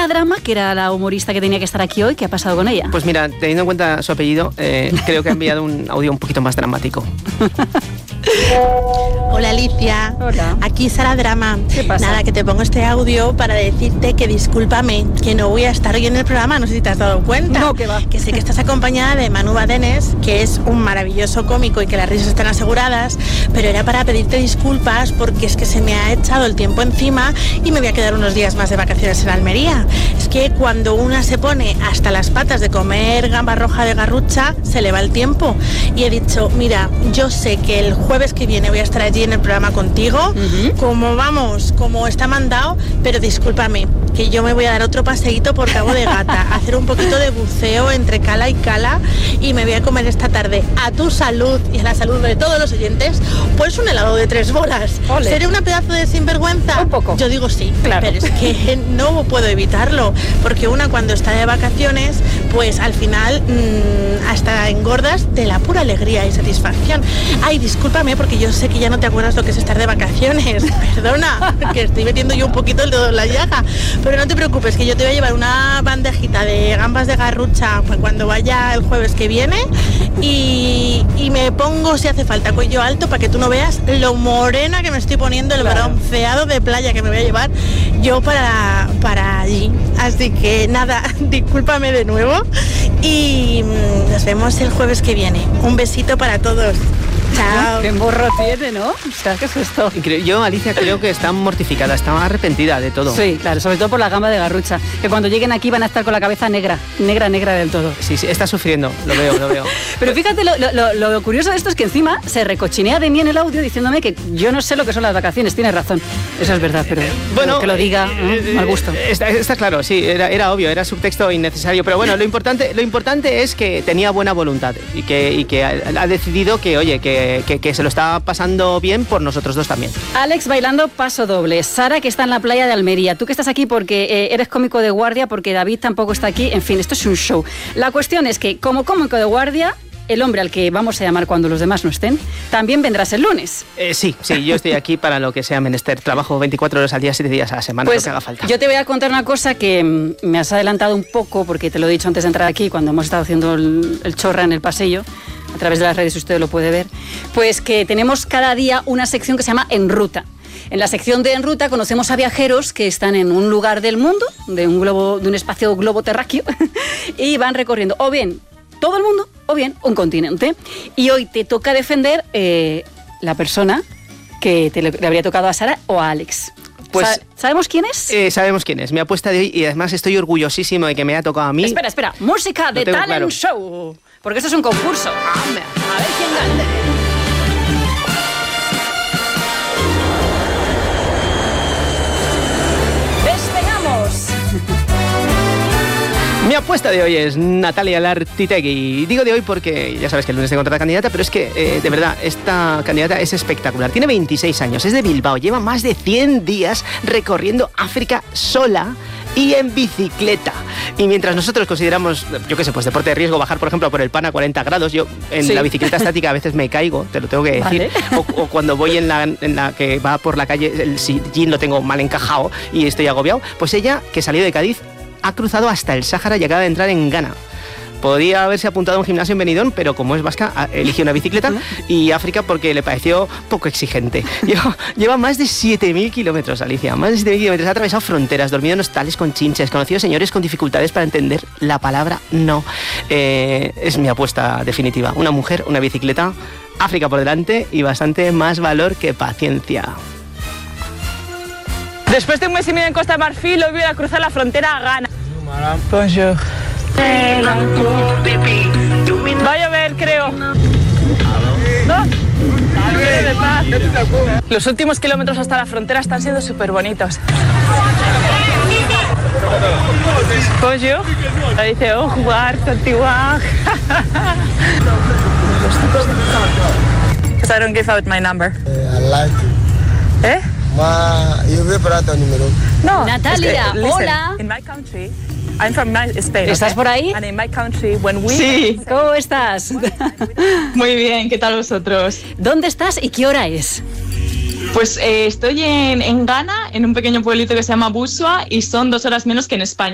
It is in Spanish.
Ana Drama, que era la humorista que tenía que estar aquí hoy, ¿qué ha pasado con ella? Pues mira, teniendo en cuenta su apellido, creo que ha enviado un audio un poquito más dramático. Hola Alicia, Hola. Aquí Sara Drama. ¿Qué pasa? Nada, que te pongo este audio para decirte que discúlpame, que no voy a estar hoy en el programa, no sé si te has dado cuenta. No, que va. Que sé que estás acompañada de Manu Badenes, que es un maravilloso cómico y que las risas están aseguradas, pero era para pedirte disculpas porque es que se me ha echado el tiempo encima y me voy a quedar unos días más de vacaciones en Almería. Es que cuando una se pone hasta las patas de comer gamba roja de garrucha, se le va el tiempo. Y he dicho, mira, yo sé que el jueves que viene voy a estar allí en el programa contigo, como está mandado, pero discúlpame, que yo me voy a dar otro paseíto por Cabo de Gata, hacer un poquito de buceo entre cala y cala y me voy a comer esta tarde, a tu salud y a la salud de todos los oyentes, pues un helado de 3 bolas. Ole. ¿Seré una pedazo de sinvergüenza? Un poco. Yo digo sí, Claro. pero es que no puedo evitarlo, porque una cuando está de vacaciones, pues al final hasta engordas de la pura alegría y satisfacción. Ay, discúlpame, porque yo sé que ya no te acuerdas lo que es estar de vacaciones. Perdona, que estoy metiendo yo un poquito el dedo en la llaga. Pero no te preocupes, que yo te voy a llevar una bandejita de gambas de garrucha cuando vaya el jueves que viene y me pongo, si hace falta, cuello alto para que tú no veas lo morena que me estoy poniendo, el bronceado de playa que me voy a llevar yo para allí. Así que nada, discúlpame de nuevo y nos vemos el jueves que viene. Un besito para todos. Chao. Qué morro tiene, ¿no? O sea, ¿qué es esto? Yo, Alicia, creo que está mortificada, está arrepentida de todo. Sí, claro, sobre todo por la gamba de garrucha, que cuando lleguen aquí van a estar con la cabeza negra del todo. Sí, está sufriendo, lo veo. Pero fíjate, lo curioso de esto es que encima se recochinea de mí en el audio diciéndome que yo no sé lo que son las vacaciones. Tienes razón, eso es verdad, pero que lo diga, mal gusto. Está claro, sí, era obvio, era subtexto innecesario, pero bueno, lo importante es que tenía buena voluntad y que ha decidido que, oye, que se lo está pasando bien por nosotros dos también. Alex bailando paso doble, Sara que está en la playa de Almería, tú que estás aquí porque eres cómico de guardia, porque David tampoco está aquí, en fin, esto es un show. La cuestión es que como cómico de guardia, el hombre al que vamos a llamar cuando los demás no estén, también vendrás el lunes. Sí, yo estoy aquí para lo que sea menester. Trabajo 24 horas al día, 7 días a la semana, Pues lo que haga falta. yo te voy a contar una cosa que me has adelantado un poco, porque te lo he dicho antes de entrar aquí, cuando hemos estado haciendo el chorra en el pasillo, a través de las redes usted lo puede ver, pues que tenemos cada día una sección que se llama En Ruta. En la sección de En Ruta conocemos a viajeros que están en un lugar del mundo, de un espacio globo terráqueo, y van recorriendo o bien todo el mundo o bien un continente. Y hoy te toca defender la persona que le habría tocado a Sara o a Alex. Pues, ¿Sabemos quién es? Sabemos quién es. Mi apuesta de hoy, y además estoy orgullosísimo de que me haya tocado a mí. Espera. Música de Talent claro. Show. Porque esto es un concurso. A ver quién gana. ¡Despegamos! Mi apuesta de hoy es Natalia Lartitegui. Digo de hoy porque ya sabes que el lunes tengo otra candidata, pero es que, de verdad, esta candidata es espectacular. Tiene 26 años, es de Bilbao, lleva más de 100 días recorriendo África sola y en bicicleta. Y mientras nosotros consideramos, yo qué sé, pues deporte de riesgo, bajar, por ejemplo, por el Pan a 40 grados, yo en la bicicleta estática a veces me caigo, te lo tengo que decir. Vale. O cuando voy en la que va por la calle, el sillín lo tengo mal encajado y estoy agobiado. Pues ella, que salió de Cádiz, ha cruzado hasta el Sáhara y acaba de entrar en Ghana. Podría haberse apuntado a un gimnasio en Benidorm, pero como es vasca, eligió una bicicleta y África porque le pareció poco exigente. Lleva más de 7.000 kilómetros, Alicia, más de 7.000 kilómetros. Ha atravesado fronteras, dormido en hostales con chinches, conocido señores con dificultades para entender la palabra no. Es mi apuesta definitiva. Una mujer, una bicicleta, África por delante y bastante más valor que paciencia. Después de un mes y medio en Costa de Marfil, hoy voy a cruzar la frontera a Ghana. Bonjour. Va a llover, creo. ¿No? Los últimos kilómetros hasta la frontera están siendo súper bonitos. Bonjour. Le dice, oh, jugar, contigo. Because I don't give out my number. I like it. ¿Eh? Yo voy para tu número. No. Natalia, listen, hola. In my country, I'm from Spain. ¿Estás por ahí? And in my country, when we... Sí. ¿Cómo estás? Muy bien, ¿qué tal vosotros? ¿Dónde estás y qué hora es? Pues estoy en Ghana, en un pequeño pueblito que se llama Busua, y son 2 horas menos que en España.